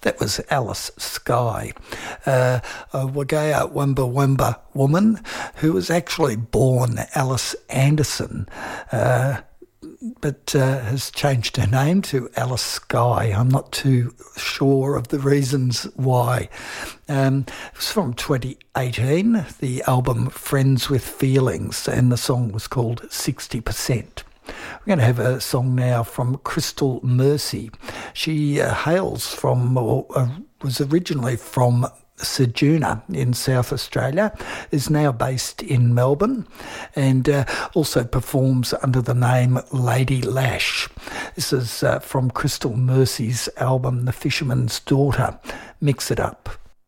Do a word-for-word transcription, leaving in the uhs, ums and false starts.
That was Alice Skye, uh, a Wagaya Wimba Wimba woman who was actually born Alice Anderson, uh, but uh, has changed her name to Alice Skye. I'm not too sure of the reasons why. Um, it was from twenty eighteen, the album Friends with Feelings, and the song was called sixty percent. We're going to have a song now from Crystal Mercy. She uh, hails from, or uh, was originally from Ceduna in South Australia, is now based in Melbourne, and uh, also performs under the name Lady Lash. This is uh, from Crystal Mercy's album The Fisherman's Daughter. Mix It Up.